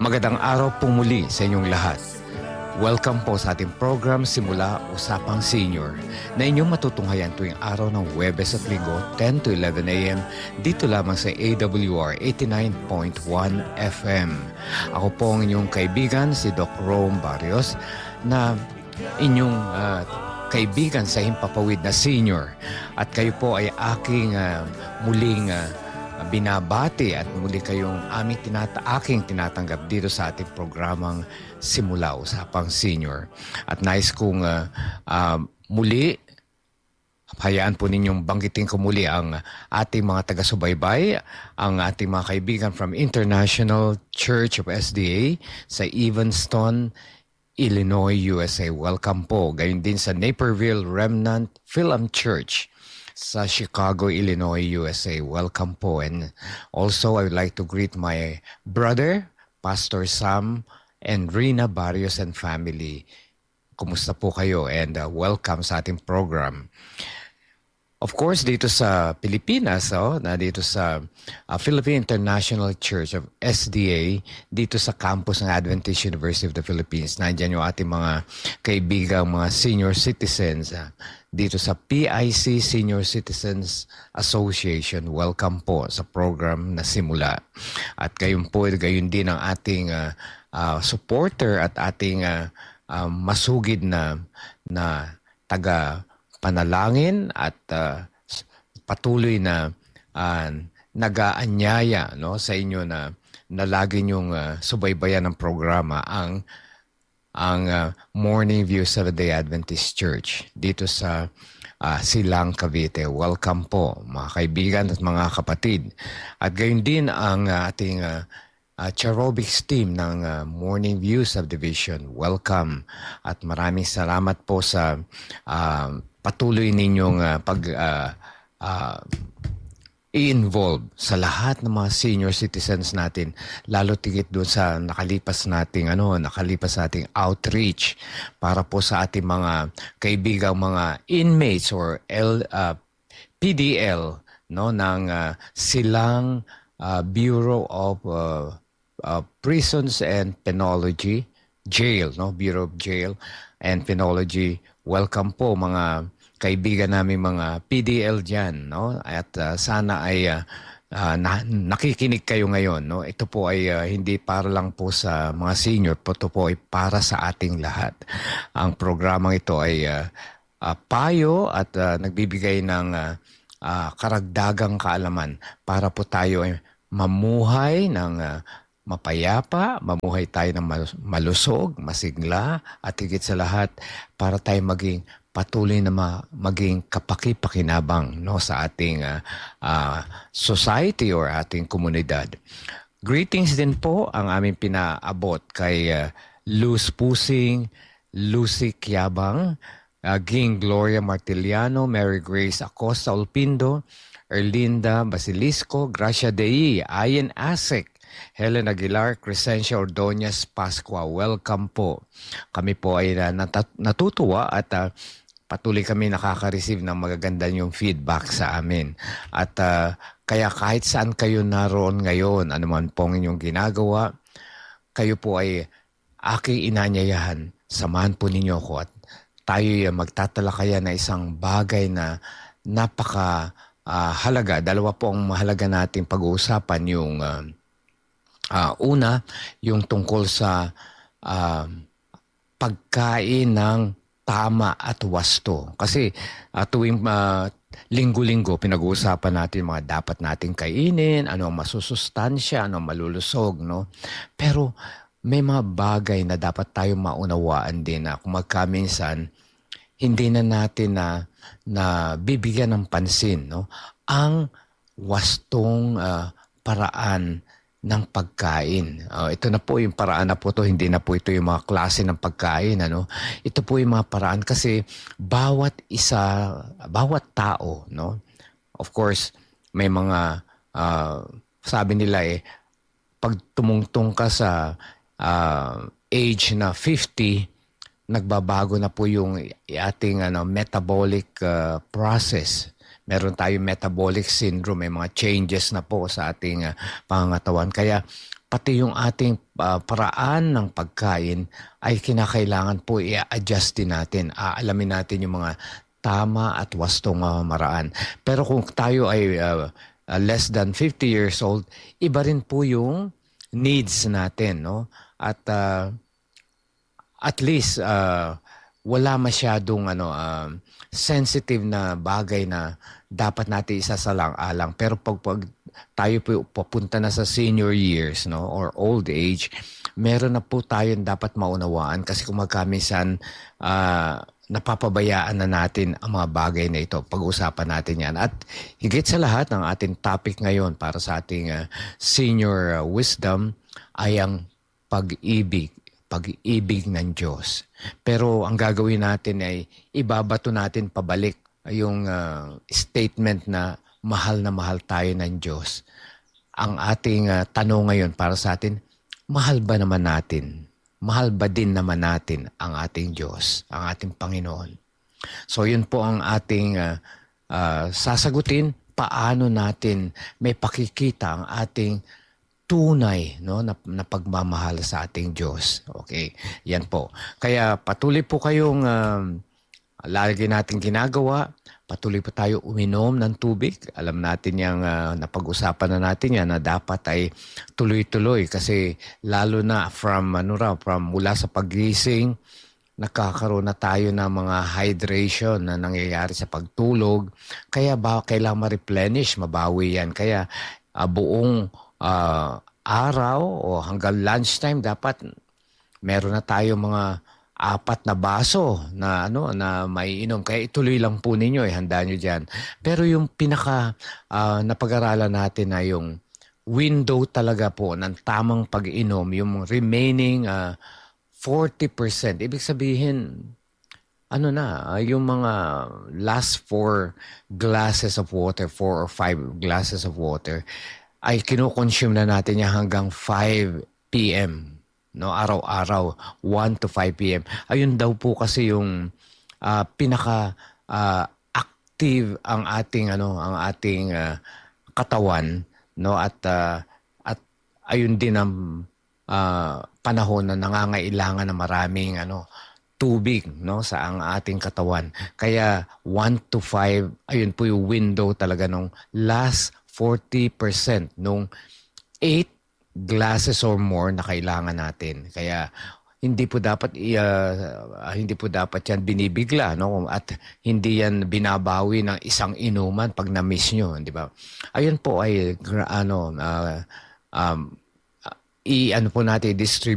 Magandang araw po muli sa inyong lahat. Welcome po sa ating program Simula Usapang Senior na inyong matutunghayan tuwing araw ng Huwebes at Linggo 10 to 11 a.m. dito lamang sa AWR 89.1 FM. Ako po ang inyong kaibigan si Doc Rome Barrios na inyong kaibigan sa Himpapawid na senior at kayo po ay aking muling binabati at muli kayong aking tinatanggap dito sa ating programang Simula Usapang Senior. At nais kong muli, hayaan po ninyong banggitin ko muli ang ating mga taga-subaybay, ang ating mga kaibigan from International Church of SDA sa Evanston, Illinois, USA. Welcome po. Gayon din sa Naperville Remnant Film Church sa Chicago, Illinois, USA. Welcome po. And also, I would like to greet my brother, Pastor Sam and Rina Barrios and family. Kumusta po kayo? And welcome sa ating program. Of course, dito sa Pilipinas, na dito sa Philippine International Church of SDA, dito sa campus ng Adventist University of the Philippines, nandiyan yung ating mga kaibigang mga senior citizens. Dito sa PIC Senior Citizens Association, welcome po sa program na Simula. At gayon din ang ating supporter at ating masugid na taga-panalangin at patuloy na nag-aanyaya sa inyo na lagi niyong subaybayan ng programa ang Morning View Seventh-day Adventist Church dito sa Silang, Cavite. Welcome po mga kaibigan at mga kapatid. At gayon din ang ating Cherobics team ng Morning View Subdivision. Welcome at maraming salamat po sa patuloy ninyong i-involve sa lahat ng mga senior citizens natin, lalo tigit doon sa nakalipas nating outreach para po sa ating mga kaibigang mga inmates or PDL ng Silang Bureau of Prisons and Penology Jail, Bureau of Jail and Penology. Welcome po mga kaibigan namin mga PDL dyan, at sana ay nakikinig kayo ngayon. Ito po ay hindi para lang po sa mga senior, ito po ay para sa ating lahat. Ang programang ito ay payo at nagbibigay ng karagdagang kaalaman para po tayo ay mamuhay ng mapayapa, mamuhay tayo ng malusog, masigla, at higit sa lahat para tayo maging patuloy na maging kapaki-pakinabang sa ating society or ating komunidad. Greetings din po ang aming pinaabot kay Luz Pusing, Lucy Kiabang, Ging Gloria Martiliano, Mary Grace Acosta Olpindo, Erlinda Basilisco, Gracia Dei, Ayen Asek, Helen Aguilar, Crescencia Ordonez Pascua. Welcome po. Kami po ay natutuwa at patuloy kami nakaka-receive ng magaganda yung feedback sa amin. At kaya kahit saan kayo naroon ngayon, anuman pong inyong ginagawa, kayo po ay aking inanyayahan. Samahan po ninyo ako at tayo magtatalakayan na isang bagay na napaka halaga. Dalawa po ang mahalaga nating pag-uusapan. Yung una, yung tungkol sa pagkain ng tama at wasto. Kasi tuwing linggo-linggo, pinag-uusapan natin mga dapat nating kainin, ano ang masusustansya, ano ang malulusog, Pero may mga bagay na dapat tayo maunawaan din na kung magkaminsan, hindi na natin na bibigyan ng pansin, ang wastong paraan ng pagkain. Ito na po yung paraan na po to, hindi na po ito yung mga klase ng pagkain. Ito po yung mga paraan kasi bawat tao, of course, may mga, sabi nila pag tumungtong ka sa age na 50, nagbabago na po yung ating metabolic process. Meron tayong metabolic syndrome, may mga changes na po sa ating pangangatawan. Kaya pati yung ating paraan ng pagkain ay kinakailangan po i-adjust din natin. Aalamin natin yung mga tama at wastong maraan. Pero kung tayo ay less than 50 years old, iba rin po yung needs natin, no? At least wala masyadong sensitive na bagay na dapat natin isasalang-alang. Pero pag tayo po papunta na sa senior years, no, or old age, meron na po tayong dapat maunawaan kasi kung magkamisan napapabayaan na natin ang mga bagay na ito. Pag-usapan natin yan. At higit sa lahat, ang ating topic ngayon para sa ating senior wisdom ay ang pag-ibig. Pag-ibig ng Diyos. Pero ang gagawin natin ay ibabato natin pabalik yung statement na mahal tayo ng Diyos. Ang ating tanong ngayon para sa atin, mahal ba naman natin? Mahal ba din naman natin ang ating Diyos, ang ating Panginoon? So yun po ang ating sasagutin. Paano natin may pakikita ang ating tunay, no, na pagmamahal sa ating Diyos. Okay, yan po. Kaya patuloy po kayong lagi natin ginagawa. Patuloy po tayo uminom ng tubig. Alam natin yung napag-usapan na natin yan na dapat ay tuloy-tuloy kasi lalo na from mula sa pagising, nakakaroon na tayo ng mga hydration na nangyayari sa pagtulog. Kaya kailangan ma-replenish, mabawi yan. Kaya buong araw o hanggang lunchtime dapat meron na tayo mga 4 na baso na na maiinom. Kaya ituloy lang po ninyo, handa nyo diyan. Pero yung pinaka napag-aralan natin na yung window talaga po ng tamang pag-inom, yung remaining 40%. Ibig sabihin yung mga last 4 glasses of water, 4 or 5 glasses of water ay kino-consume na natin yan hanggang 5 p.m. No, araw-araw 1 to 5 p.m. Ayun daw po kasi yung pinaka active ang ating katawan, no, at ayun din ang panahon na nangangailangan ng maraming tubig, no, sa ang ating katawan. Kaya 1 to 5 ayun po yung window talaga nung last 40% nung 8 glasses or more na kailangan natin. Kaya hindi po dapat yan binibigla, no, at hindi yan binabawi ng isang inuman pag na-miss nyo, di ba? Ayun po ay po natin distribute